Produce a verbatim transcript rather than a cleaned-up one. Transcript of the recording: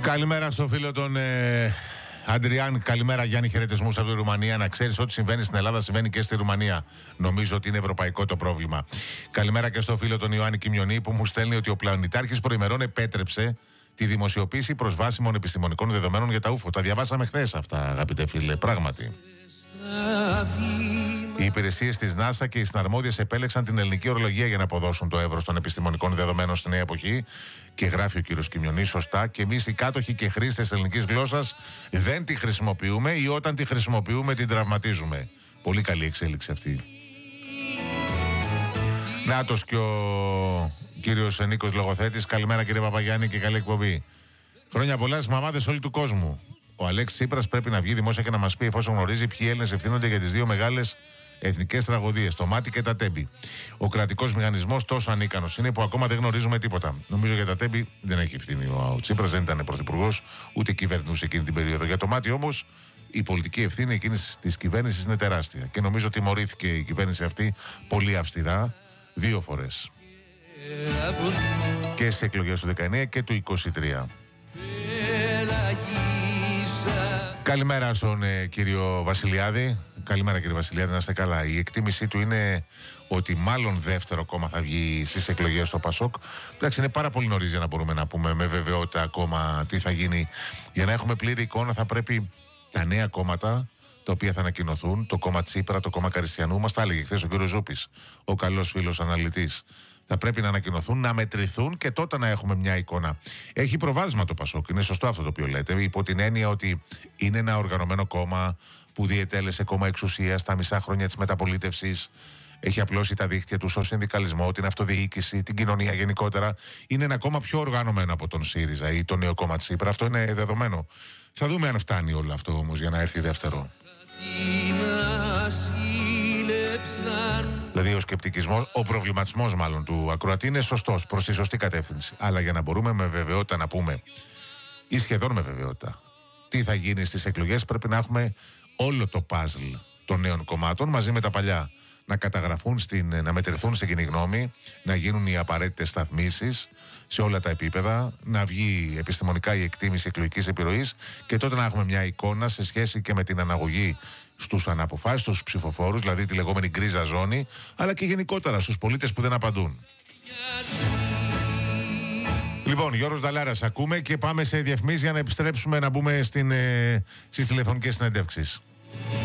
Καλημέρα στο φίλο τον ε, Αντριάν. Καλημέρα Γιάννη, χαιρετισμούς από τη Ρουμανία. Να ξέρεις ότι συμβαίνει στην Ελλάδα συμβαίνει και στη Ρουμανία. Νομίζω ότι είναι ευρωπαϊκό το πρόβλημα. Καλημέρα και στο φίλο τον Ιωάννη Κιμιονή που μου στέλνει ότι ο πλανητάρχης προημερών επέτρεψε τη δημοσιοποίηση προσβάσιμων επιστημονικών δεδομένων για τα ούφο. Τα διαβάσαμε χθες αυτά, αγαπητέ φίλε, πράγματι. Οι υπηρεσίες της NASA και οι συναρμόδιες επέλεξαν την ελληνική ορολογία για να αποδώσουν το εύρος των επιστημονικών δεδομένων στη νέα εποχή. Και γράφει ο κύριος Κιμιονής σωστά. Και εμείς οι κάτοχοι και χρήστες ελληνικής γλώσσας δεν τη χρησιμοποιούμε ή όταν τη χρησιμοποιούμε την τραυματίζουμε. Πολύ καλή εξέλιξη αυτή. Νάτος και ο κύριος Νίκος Λογοθέτης. Καλημέρα κύριε Παπαγιάννη και καλή εκπομπή. Χρόνια πολλά στις μαμάδες όλου του κόσμου. Ο Αλέξης Τσίπρας πρέπει να βγει δημόσια και να μας πει, εφόσον γνωρίζει, ποιοι Έλληνες ευθύνονται για τις δύο μεγάλες εθνικές τραγωδίες, το Μάτι και τα Τέμπη. Ο κρατικός μηχανισμός τόσο ανίκανος είναι που ακόμα δεν γνωρίζουμε τίποτα. Νομίζω για τα Τέμπη δεν έχει ευθύνη. Ο Τσίπρας δεν ήταν πρωθυπουργός, ούτε κυβερνούσε εκείνη την περίοδο. Για το Μάτι όμως η πολιτική ευθύνη εκείνης της κυβέρνησης είναι τεράστια. Και νομίζω τιμωρήθηκε η κυβέρνηση αυτή πολύ αυστηρά δύο φορές. Και στις εκλογές του δεκαεννιά και του είκοσι τρία. Καλημέρα στον ε, κύριο Βασιλιάδη. Καλημέρα κύριε Βασιλιάδη, να είστε καλά. Η εκτίμησή του είναι ότι μάλλον δεύτερο κόμμα θα βγει στις εκλογές στο Πασόκ. Εντάξει, είναι πάρα πολύ νωρίς για να μπορούμε να πούμε με βεβαιότητα ακόμα τι θα γίνει. Για να έχουμε πλήρη εικόνα θα πρέπει τα νέα κόμματα τα οποία θα ανακοινωθούν, το κόμμα Τσίπρα, το κόμμα Καριστιανού, μας τα έλεγε χθες ο κύριος Ζούπης, ο καλός φίλος αναλυτής. Θα πρέπει να ανακοινωθούν, να μετρηθούν και τότε να έχουμε μια εικόνα. Έχει προβάδισμα το Πασόκ, είναι σωστό αυτό το οποίο λέτε, υπό την έννοια ότι είναι ένα οργανωμένο κόμμα που διετέλεσε κόμμα εξουσίας στα μισά χρόνια της μεταπολίτευσης. Έχει απλώσει τα δίχτυα του στο συνδικαλισμό, την αυτοδιοίκηση, την κοινωνία γενικότερα. Είναι ένα κόμμα πιο οργανωμένο από τον ΣΥΡΙΖΑ ή το νέο κόμμα Τσίπρα. Αυτό είναι δεδομένο. Θα δούμε αν φτάνει όλο αυτό όμως για να έρθει δεύτερο. Δηλαδή ο σκεπτικισμός, ο προβληματισμός μάλλον του ακροατή είναι σωστός, προς τη σωστή κατεύθυνση. Αλλά για να μπορούμε με βεβαιότητα να πούμε, ή σχεδόν με βεβαιότητα, τι θα γίνει στις εκλογές, πρέπει να έχουμε όλο το παζλ των νέων κομμάτων μαζί με τα παλιά. Να καταγραφούν, στην, να μετρηθούν στην κοινή γνώμη, να γίνουν οι απαραίτητες σταθμίσεις σε όλα τα επίπεδα, να βγει επιστημονικά η εκτίμηση εκλογικής επιρροής και τότε να έχουμε μια εικόνα σε σχέση και με την αναγωγή στους αναποφάσεις, στους ψηφοφόρους, δηλαδή τη λεγόμενη γκρίζα ζώνη, αλλά και γενικότερα στους πολίτες που δεν απαντούν. Λοιπόν, Γιώργος Νταλάρας ακούμε και πάμε σε διαφημίσεις για να επιστρέψουμε να μπούμε στην, ε, στις τηλεφωνικές συνεντεύξεις.